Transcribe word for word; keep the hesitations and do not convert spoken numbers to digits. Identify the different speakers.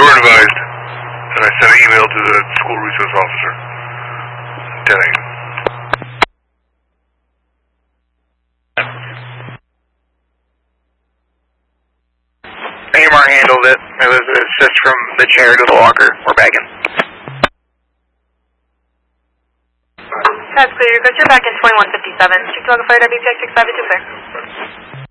Speaker 1: were advised, and I sent an email to the school resource officer. ten a m
Speaker 2: Amar handled it. It was an assist from the chair to the locker. We're back in.
Speaker 3: That's clear. You're back in twenty-one fifty-seven. Chicago Fire W P X six five two clear.